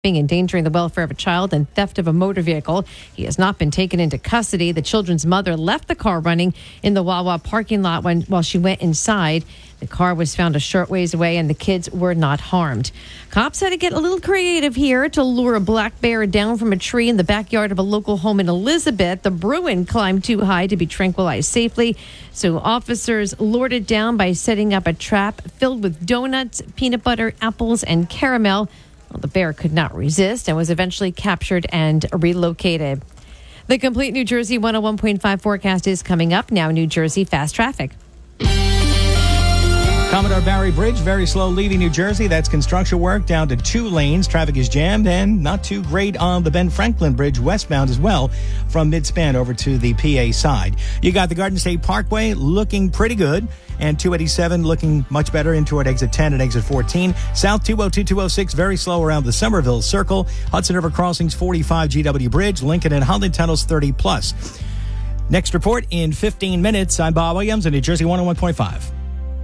endangering the welfare of a child, and theft of a motor vehicle. He has not been taken into custody. The children's mother left the car running in the Wawa parking lot while she went inside. The car was found a short ways away, and the kids were not harmed. Cops had to get a little creative here to lure a black bear down from a tree in the backyard of a local home in Elizabeth. The Bruin climbed too high to be tranquilized safely, so officers lured it down by setting up a trap filled with donuts, peanut butter, apples, and caramel. Well, the bear could not resist and was eventually captured and relocated. The complete New Jersey 101.5 forecast is coming up now. New Jersey fast traffic. Commodore Barry Bridge, very slow leaving New Jersey. That's construction work down to 2 lanes. Traffic is jammed and not too great on the Ben Franklin Bridge westbound as well from Mid-Span over to the PA side. You got the Garden State Parkway looking pretty good, and 287 looking much better in toward exit 10 and exit 14. South 202, 206 very slow around the Somerville Circle. Hudson River Crossings 45 GW Bridge. Lincoln and Holland Tunnels 30 plus. Next report in 15 minutes. I'm Bob Williams on New Jersey 101.5.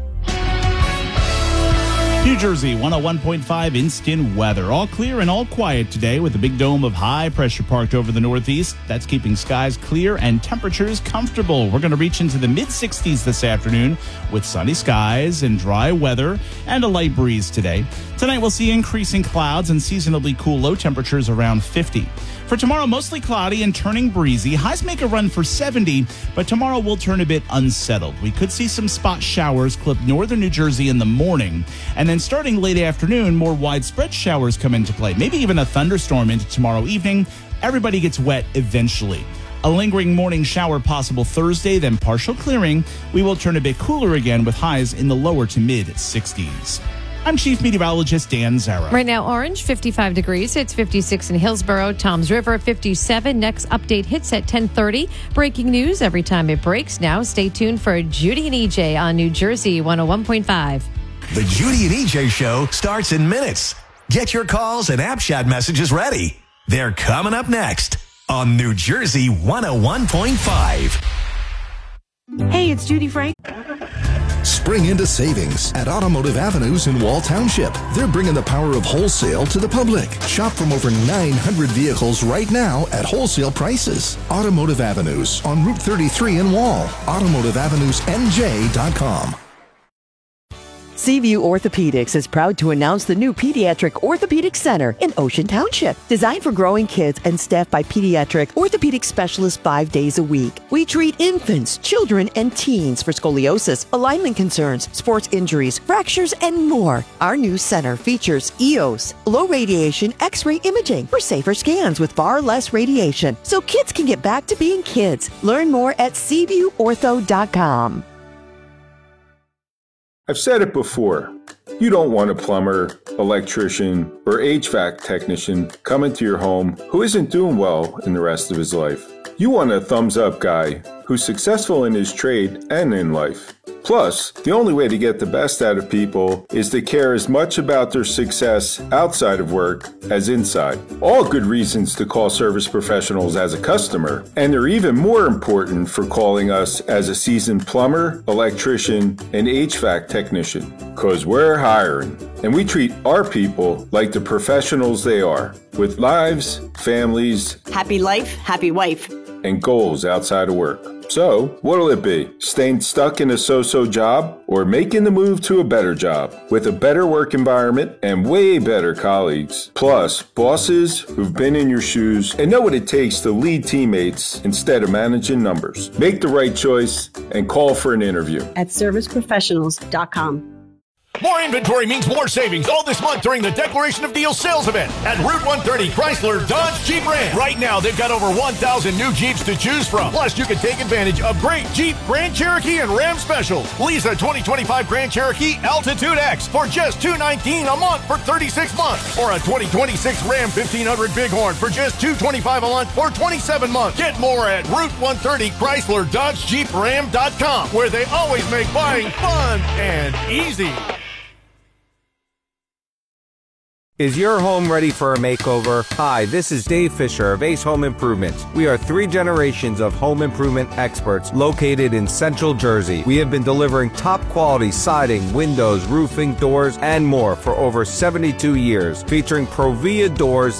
New Jersey 101.5 instant weather. All clear and all quiet today with a big dome of high pressure parked over the northeast. That's keeping skies clear and temperatures comfortable. We're going to reach into the mid-60s this afternoon with sunny skies and dry weather and a light breeze today. Tonight we'll see increasing clouds and seasonably cool low temperatures around 50. For tomorrow, mostly cloudy and turning breezy. Highs make a run for 70, but tomorrow will turn a bit unsettled. We could see some spot showers clip northern New Jersey in the morning. And then starting late afternoon, more widespread showers come into play. Maybe even a thunderstorm into tomorrow evening. Everybody gets wet eventually. A lingering morning shower possible Thursday, then partial clearing. We will turn a bit cooler again with highs in the lower to mid-60s. I'm Chief Meteorologist Dan Zara. Right now, orange, 55 degrees. It's 56 in Hillsborough, Toms River, 57. Next update hits at 10:30. Breaking news every time it breaks. Now, stay tuned for Judy and EJ on New Jersey 101.5. The Judy and EJ Show starts in minutes. Get your calls and app chat messages ready. They're coming up next on New Jersey 101.5. Hey, it's Judy Frank. Spring into savings at Automotive Avenues in Wall Township. They're bringing the power of wholesale to the public. Shop from over 900 vehicles right now at wholesale prices. Automotive Avenues on Route 33 in Wall. AutomotiveAvenuesNJ.com. Seaview Orthopedics is proud to announce the new Pediatric Orthopedic Center in Ocean Township. Designed for growing kids and staffed by pediatric orthopedic specialists 5 days a week. We treat infants, children, and teens for scoliosis, alignment concerns, sports injuries, fractures, and more. Our new center features EOS, low radiation X-ray imaging for safer scans with far less radiation, so kids can get back to being kids. Learn more at SeaviewOrtho.com. I've said it before. You don't want a plumber, electrician, or HVAC technician coming to your home who isn't doing well in the rest of his life. You want a thumbs-up guy who's successful in his trade and in life. Plus, the only way to get the best out of people is to care as much about their success outside of work as inside. All good reasons to call Service Professionals as a customer, and they're even more important for calling us as a seasoned plumber, electrician, and HVAC technician. 'Cause we're hiring, and we treat our people like the professionals they are, with lives, families, happy life, happy wife, and goals outside of work. So, what'll it be? Staying stuck in a so-so job or making the move to a better job with a better work environment and way better colleagues? Plus, bosses who've been in your shoes and know what it takes to lead teammates instead of managing numbers. Make the right choice and call for an interview at serviceprofessionals.com. More inventory means more savings all this month during the Declaration of Deals sales event at Route 130 Chrysler Dodge Jeep Ram. Right now, they've got over 1,000 new Jeeps to choose from. Plus, you can take advantage of great Jeep, Grand Cherokee, and Ram specials. Lease a 2025 Grand Cherokee Altitude X for just $219 a month for 36 months. Or a 2026 Ram 1500 Bighorn for just $225 a month for 27 months. Get more at Route 130 Chrysler Dodge Jeep Ram.com, where they always make buying fun and easy. Is your home ready for a makeover? Hi, this is Dave Fisher of Ace Home Improvements. We are 3 generations of home improvement experts located in Central Jersey. We have been delivering top quality siding, windows, roofing, doors, and more for over 72 years, featuring Provia doors